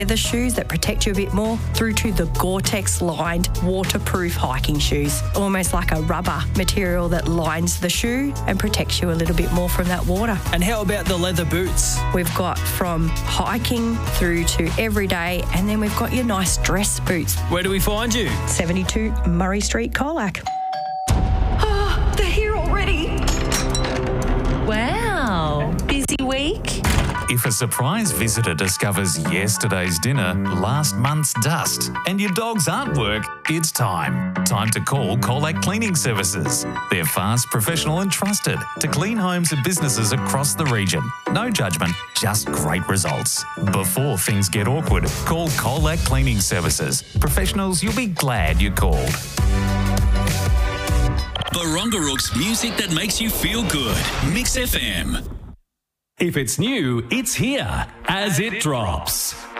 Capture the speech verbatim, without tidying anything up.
The shoes that protect you a bit more through to the Gore-Tex lined waterproof hiking shoes. Almost like a rubber material that lines the shoe and protects you a little bit more from that water. And how about the leather boots? We've got from hiking through to everyday, and then we've got your nice dress boots. Where do we find you? seventy-two Murray Street, Colac. Oh, they're here already. Wow. Busy week? If a surprise visitor discovers yesterday's dinner, last month's dust, and your dog's artwork, it's time. Time to call Colac Cleaning Services. They're fast, professional and trusted to clean homes and businesses across the region. No judgment, just great results. Before things get awkward, call Colac Cleaning Services. Professionals you'll be glad you called. Barongarook's music that makes you feel good. Mix F M. If it's new, it's here as it drops.